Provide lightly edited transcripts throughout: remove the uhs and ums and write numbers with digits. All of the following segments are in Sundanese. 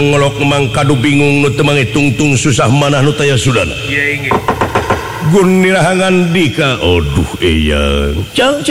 ngolok memang kadu bingung nu teu mangge tungtung susah manah nu taya sudana. Iya inggih. Gun nirahangan dika. Aduh eyang. Cang.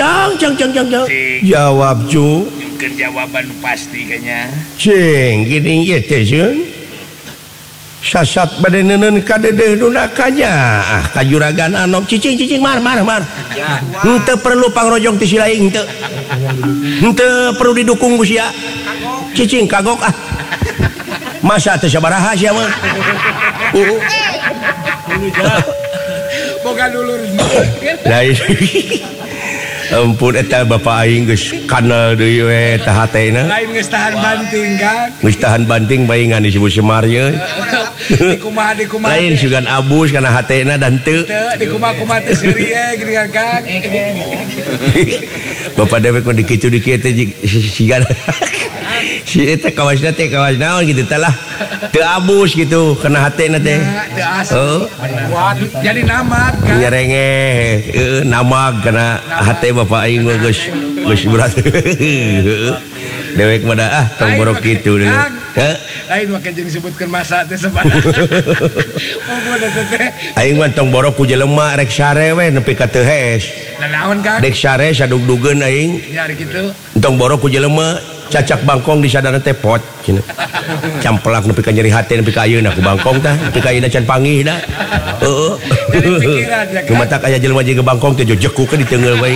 Jawab cu. Mungkin jawaban pasti kayaknya. Cing gini ieu teh Jun. Sasat bade neuneun ka dedeh dunakanya. Ka juragan anom cicing mar. Henteu perlu pangrojong ti si laing henteu. Henteu perlu didukung ku sia. Cicing kagok ah. Masa teu sabaraha sia mah. Boga dulur. Ampun eta bapak aing geus kanal deui we tah hatena. Lain geus tahan banting kan. Geus tahan banting bae ngan disebut Semar ye. Dikumaha. Lain sugan abus kana hatena dan teu. Dikumaha teh seureung geuningan Kang. Bapak dewek mah dikitu teh sigan. Si eta kawasna teh kawas naon gitu tah lah. Teu abus gitu kana hatena teh. Teu asli. Jadi namak kan. Nyerengeh namag kana hate bapak aing mah geus berat. Dewek mah dah tong borok kitu deui. Lain make jeung disebutkeun masa teh sabaraha. Aing mah tong borok ku jelema rek sare we nepi ka teu hees. Naon Kang? Dek sare sadugdugeun aing. Nyari kitu. Tong borok ku jelema cacak bangkong di sadana teh pot cenah. Campelak nepi ka nyeri hate nepi ka ayeuna ku bangkong tah, nepi ka ayeuna can panggih da. Heeh. Kumatak aya jelema jeung bangkong teh jekukeun di teungeul bae.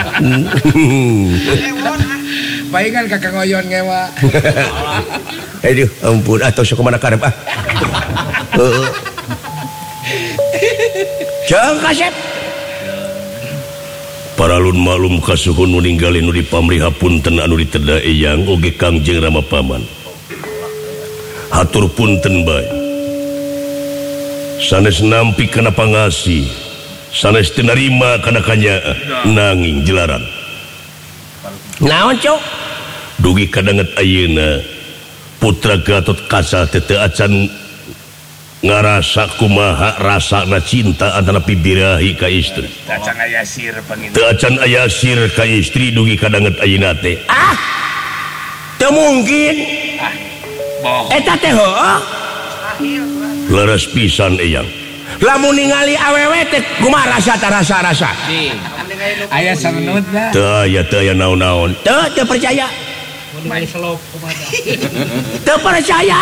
Paingan kakak ngoyon ngewa. Aduh ampun atuh sok mana karep ah. Heeh. Jang kasep. Paralun malum kasuhun nu ninggalin nu dipamriha punten anu diteda eyang oge Kangjeng Rama Paman. Hatur punten bae. Sanes nampi kana pangasi, sanes teu narima kana kanyaa nanging jelaran. Naon cuk? Dugi kadanget ayeuna putra Gatot Kaca teu acan ngarasa kumaha rasana cinta antara pibirahi ka istri. Teu acan aya sir pangin. Teu acan aya sir ka istri dugi kadanget ayeuna teh. Ah. Teu mungkin. Bohong. Eta teh heueuh. Leres pisan eyang. Lamun ningali awewe teh kumaha rasa. Aya sareneut da. Teu aya naon-naon. Teu percaya. Teu percaya.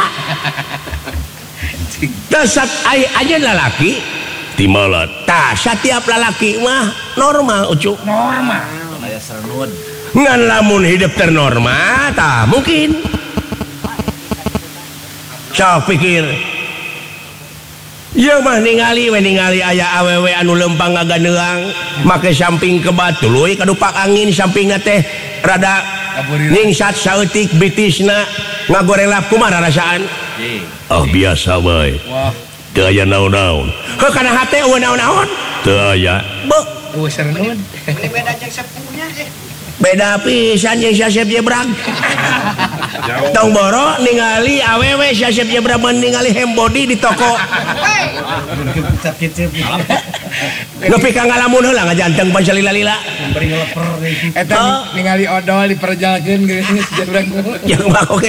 Dasar aja lalaki timalat. Tah setiap lalaki mah normal ucuk. Normal. Aya sareneut. Ngan lamun hidup ternormal tah mungkin. Sok pikir. Ieu mah ningali aya awewe anu lempang ngaganeang make samping ke batu leuwih kadupak angin sampingna teh rada ningsat saeutik bitisna ngagorelap kumaha rasaan. Oh biasa bae. Teu aya naon-naon. Heuh kana hate eueuh naon-naon? Teu aya. Eueuh sareneut. Beda jeung sepuhnya Beda pisan jeung Syasep Jebrag. Tong boro ningali awewe Syasep Jebrag ningali hembody di toko. Nepi ka ngalamun heula ngajanteng pansalila-lila. bari ngeleper Eta ningali odol diperjalkeun geus Jebrag. Yang mah oke.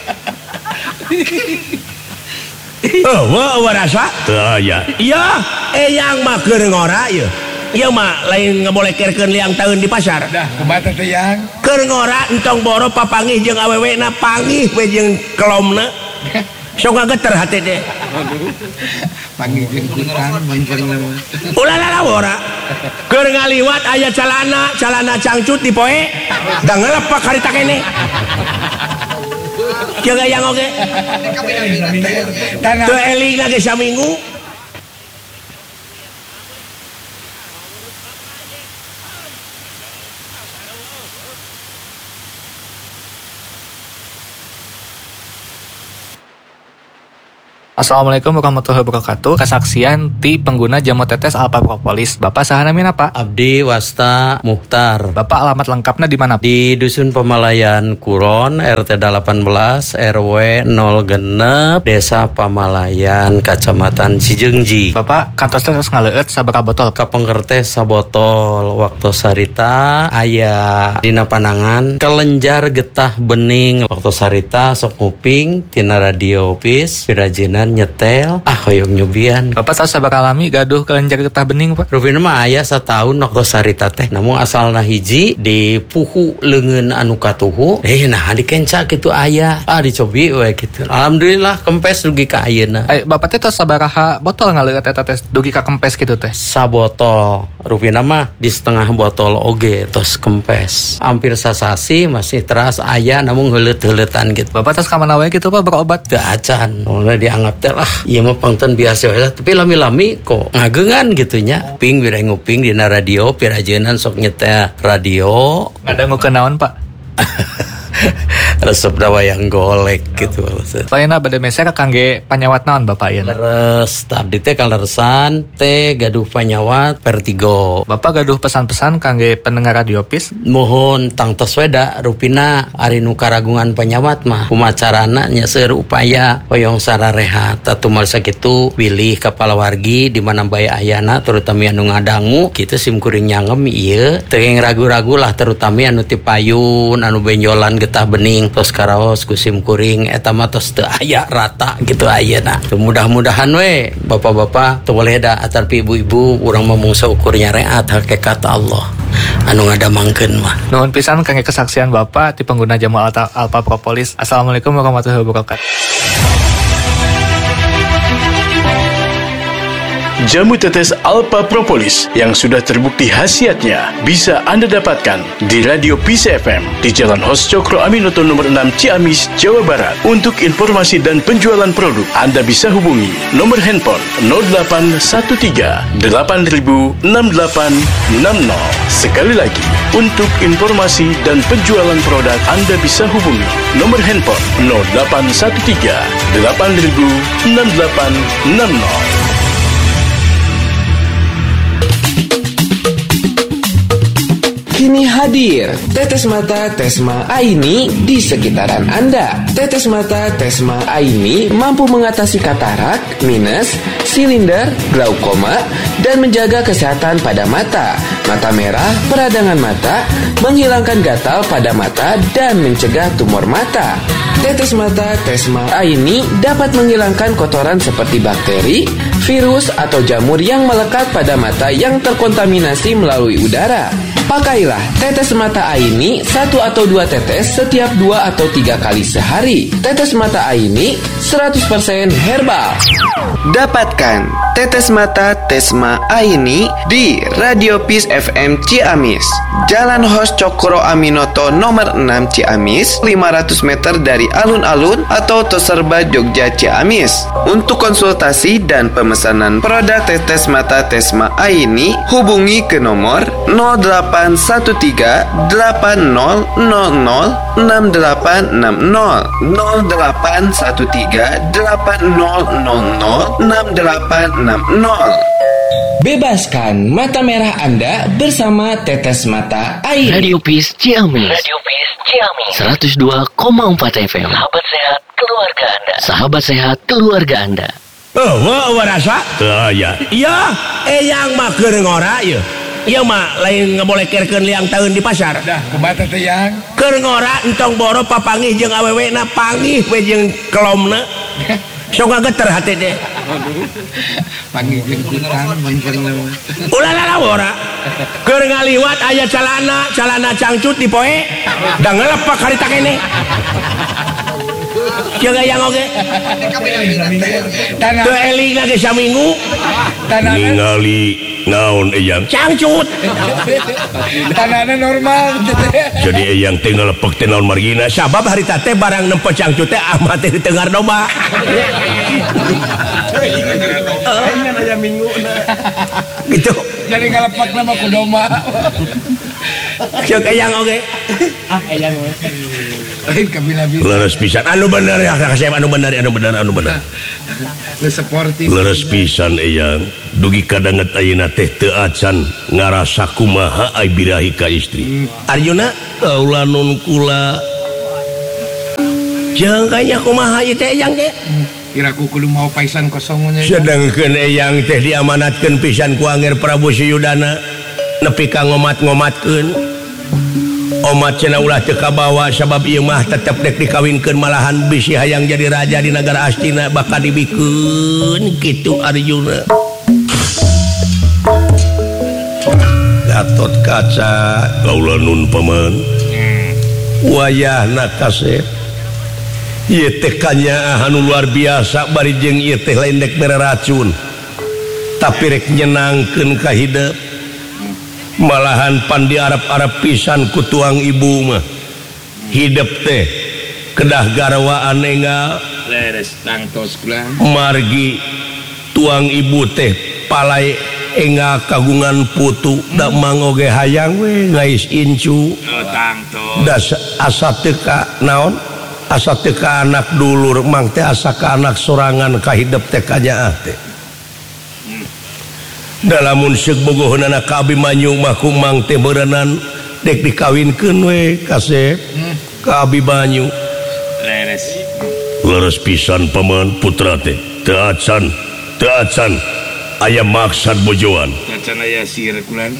Wah rasa teu aya. Iya, eyang mah keur ngora ieu. Ieu mah lain ngabolekerkeun liang taeun di pasar. Dah kumaha teh yang? Keur ngora entong boro papanggih jeung awewena panggih we jeung kelomna. Sok ngageter hate teh. Panggih jeung kutang mangkering mah. Ulah wora. Keur ngaliwat aya calana cangcut di poe. Da ngelepak harita kene. Jaga yang oge. Teu eling lagi saminggu. Assalamualaikum warahmatullahi wabarakatuh. Kesaksian ti pengguna jamu tetes Alpha Propolis. Bapak saha namina Pak? Abdi Wasta Muhtar. Bapak alamat lengkapnya di mana? Di Dusun Pamalayan Kuron, RT 18, RW 0 Desa Pamalayan, Kacamatan Cijeungji. Bapak kantos terus ngaleueut sabaraha botol? Kapengker sabotol waktu sarita aya dina panangan kelenjar getah bening waktu sarita sok nguping tina radio opis pirajinan nyetel hoyong nyubian. Bapak tahu sabaraha lami gaduh kelenjar getah bening Pak? Rupina mah aya satahun waktu sarita teh namun asalna hiji di puhu leungeun anu katuhu nah dikenca kitu aya dicobi we kitu. Alhamdulillah kempes dugi ka ayeuna. Bapak teh tos sabaraha botol ngaleueut eta teh dugi ka kempes kitu teh? Sabotol. Rupina mah di setengah botol oge tos kempes. Hampir sasasi masih teras aya namun heuleut-heuletan gitu. Bapak tos ka mana wae kitu Pak berobat? Teu acan. Mulai dianggap teh lah ieu mah pangton biasa we tapi lami-lami kok ngageungan gitu nya. Ping bire nguping dina radio pirajeunan sok nyetel radio. Ngadangu kenaon Pak? Resep wayang golek gitu. Lainna bade meser kangge panyawat naon Bapak ieu? Leres, abdi teh kaleresan teh gaduh panyawat Vertigo. Bapak gaduh pesan-pesan kangge pendengar radio pis? Mohon tangtos weda rupina ari nu karagungan panyawat mah kumacarana nya seueur upaya hoyong sarareha tatumal sakitu pilih kepala wargi di mana bae ayana terutama anu ngadangu kitu simkuring nyangem ieu teu ragu-ragu lah terutama anu ti payun anu benjolan getah bening tos karaos ku simkuring eta mah tos teu aya rata gitu ayeuna. Mudah-mudahan we bapak-bapak teu boleh da atarpi ibu-ibu urang mah mung saukurnya reat hakikat Allah anu ngadamangkeun mah. Nuhun pisan kangge kesaksian Bapak ti pengguna jamu Alpha Propolis. Assalamualaikum warahmatullahi wabarakatuh. Jamu tetes Alpha Propolis yang sudah terbukti khasiatnya bisa Anda dapatkan di Radio Peace FM di Jalan Hos Cokro Aminoto nomor 6 Ciamis, Jawa Barat. Untuk informasi dan penjualan produk, Anda bisa hubungi nomor handphone 0813 8000 6860. Sekali lagi, untuk informasi dan penjualan produk, Anda bisa hubungi nomor handphone 0813 8000 6860. Kini hadir Tetes Mata Tesma Aini di sekitaran Anda. Tetes Mata Tesma Aini mampu mengatasi katarak, minus, silinder, glaukoma, dan menjaga kesehatan pada mata, mata merah, peradangan mata, menghilangkan gatal pada mata, dan mencegah tumor mata. Tetes Mata Tesma Aini dapat menghilangkan kotoran seperti bakteri, virus, atau jamur yang melekat pada mata yang terkontaminasi melalui udara. Pakailah tetes mata Aini 1 atau 2 tetes setiap 2 atau 3 kali sehari. Tetes mata Aini 100% herbal. Dapatkan tetes mata Tesma Aini di Radio Peace FM Ciamis, Jalan Hos Cokro Aminoto nomor 6 Ciamis, 500 meter dari alun-alun atau Toserba Jogja Ciamis. Untuk konsultasi dan pemesanan produk tetes mata Tesma Aini, hubungi ke nomor 0813 8000 6860 0813 8000 6860. Bebaskan mata merah Anda bersama tetes mata Aini. Radio Peace Ciamis. Radio Peace Ciamis. 102,4 FM. Sahabat sehat keluarga Anda. Sahabat sehat keluarga Anda. Rasa? Ya. Iya, yang mah keur ngora ieu. Ieu mah lain ngabolekerkeun liang tahun di pasar. Dah, kumaha teh yang? Keur ngora entong boro papanggih jeung awewena panggih we jeung kelomna. Sok ngageter hati deh. Panggih jeung kutang mangkring. Ulah ora. Keur ngaliwat aya calana cangcut di poe. Da ngelepak harita kene. Jeung yang oge. Teu eling lagi saminggu. Ningali naon eyang cangcut. Tanahna normal. Jadi eyang teh ngalepek teh naon margina sabab harita teh barang nempo cangcut teh amat teh ditengar domba. Aya minguna. Gitu. Jadi ngalepek nama ku domba. Jeung eyang oge. Eyang Lain kabina-bina. Leres pisan anu bener ya kasep anu bener. Lu sportif. Leres pisan eyang dugi kadanget ayeuna teh teu acan ngarasa kumaha ai birahi ka istri. Arjuna kaula nun kula jangkanya kumaha ieu teh eyang teh. Kira ku kudu mau paisan kosong nya. Sedengkeun eyang teh diamanatkeun pisan ku Angger Prabu Suyudana nepi ka ngomat-ngomatkeun. Omat cenah ulah teu kabawa sabab ieu mah tetep dek dikawinkeun malahan bisi hayang jadi raja di negara Astina bakal dibikeun kitu Arjuna. Gatot Kaca kaula nun paman. Wayahna kasep. Ieu teh kanyaah anu luar biasa bari jeung ieu teh lain dek mere racun. Tapi rek nyenangkeun ka hidup. Malahan pan di Arab-Arab pisan ku tuang ibu mah hidup teh kedah garwaan enggal Leres tangtos kula. margi tuang ibu teh palai enggal kagungan putu da mangoge hayang we ngais incu Tangtos. da asa teka naon asa teka anak dulur mang teh asa ka anak sorangan ka hidup teh kanyaah teh. Dalamun seuk bogohna ka Abimanyu mah kumang teh beureunan dek dikawinkeun we kasep ka Abimanyu. Leres pisan paman putra teh teu acan aya maksad bojoan. Acan aya sir kulan.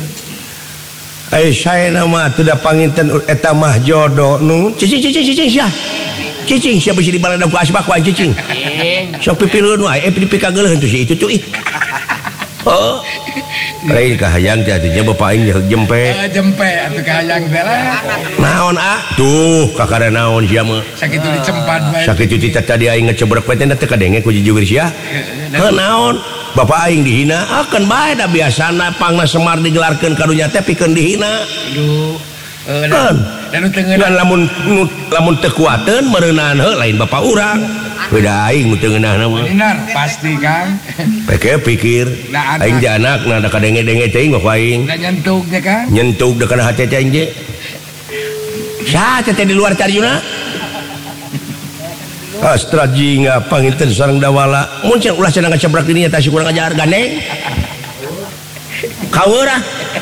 Saena mah teu da panginten eta mah jodoh nu cicing sia. Cicing sia bisi di balada ku asbak ku cicing. Sok pipilun wae pipi kageuleun tu si itu tu ih. Oh, lain kahayang teh atunya bapak aing jempe. Jempe atuh kahayang teh lah. Naon tuh kakara naon sia mah. Sakitu dicempat bae. Sakitu tadi aing ngecebrek we teh teu kadenge ku jujur sia. Naon bapak aing dihina akan bae da biasana pangna Semar digelarkeun karunya teh pikeun dihina. Aduh. Dan lamun teu kuateun meureunan lain bapak urang. Beda aing teu ngeunahna mah. Benar pasti Kang. Peke pikir aing janak na da kadenge-denge teh mah ku aing. Da nyentugnya Kang. Nyentug da kana hate teh aing ge. Sa teh di luar Arjuna. Astra jinga panginten sareng dawala. Mun cenah ulah cenah ngacebrak dirinya tah si kurang ajar gandeng. Kaweurah.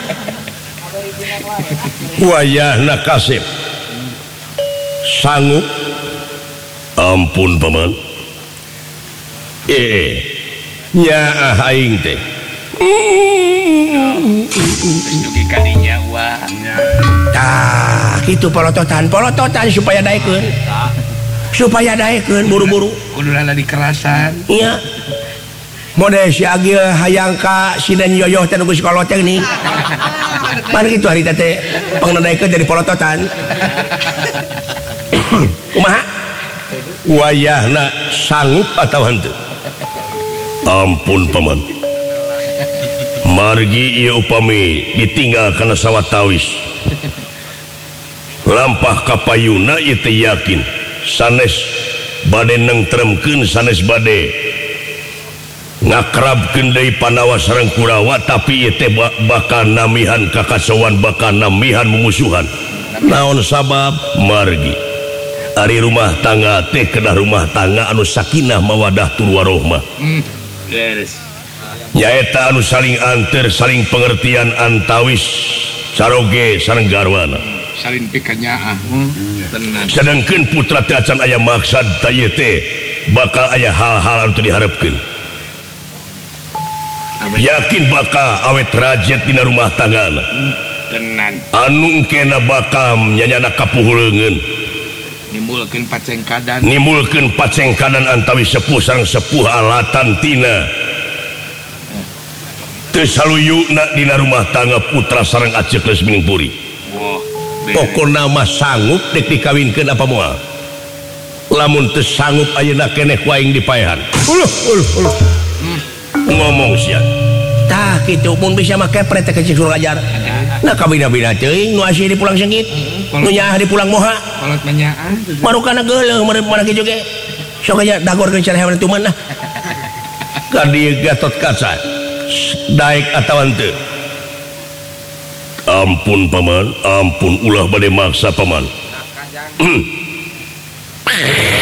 Wayahna kasep sanggup ampun paman nyaah aing teh dugi kadinya wah tah kitu polototan supaya daekeun buru-buru kudu lala dikerasan iya model si Agil hayang ka Sinen Yoyoh teh nu geus kolot teh geuning. Pan kitu harita teh pangnadaekeun jadi polototan. Kumaha? Wayahna sanggup atawa henteu? Ampun paman. Margi ieu upami ditinggal kana sawatawis. Lampah ka payuna ieu teh yakin sanes bade nengtremkeun sanes bade ngakrabkeun deui Pandawa sareng Kurawa tapi ieu teh bakal namihan kakasowan bakal namihan mumusuhan. Naon sabab margi ari rumah tangga teh kedah rumah tangga anu sakinah mawadah tur warohmah. Beres. Nyaeta anu saling anteur saling pengertian antawis saroge sareng garwana. Saling pikanyaah. Tenan. Sedengkeun putra teh acan aya maksad ta ieu teh bakal aya hal-hal anu teu diharepkeun. Yakin bakal awet rajet dina rumah tanggana. Tenan. Anu engkena bakal nyanyana kapuheuleungeun. Nimbulkeun pacengkadan antawi sepuh sareng sepuh alatan tina. Teu saluyuna dina rumah tangga putra sareng aceuk geus miningpuri. Pokona mah sanggup dek dikawinkeun apa moal. Lamun teu sanggup ayeuna keneh ku aing dipaehan. Ngomong sia tah kitu mun bisa mah kepret teh kecil suruh ajar nah kabina-bina teuing nu asih dipulang sengit nu nyaah dipulang moha kolot menyaah marukana geuleuh mana kitu ge sok aya dagorkeun cara hewan tuman nah ka dieu Gatot Kaca daek atawa henteu. Ampun paman ampun ulah bade maksa paman Hmm.